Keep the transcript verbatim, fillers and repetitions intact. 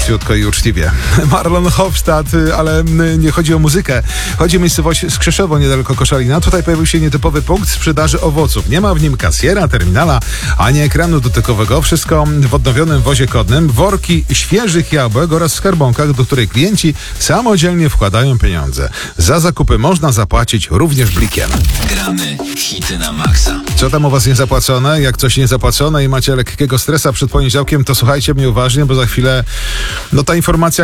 króciutko i uczciwie. Marlon Hofstadt, ale nie chodzi o muzykę. Chodzi o miejscowość Skrzeszowo, niedaleko Koszalina. Tutaj pojawił się nietypowy punkt sprzedaży owoców. Nie ma w nim kasjera, terminala, ani ekranu dotykowego. Wszystko w odnowionym wozie kodnym. Worki świeżych jabłek oraz skarbonkach, do której klienci samodzielnie wkładają pieniądze. Za zakupy można zapłacić również blikiem. Gramy w hity na maksa. Co tam u was niezapłacone? Jak coś niezapłacone i macie lekkiego stresa przed poniedziałkiem, to słuchajcie mnie uważnie, bo za chwilę no ta informacja